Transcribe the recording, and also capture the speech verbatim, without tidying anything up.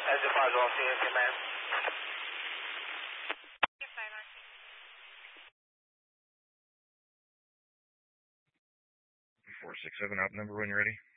As a five off C N C, man. four six seven, out number when you're ready.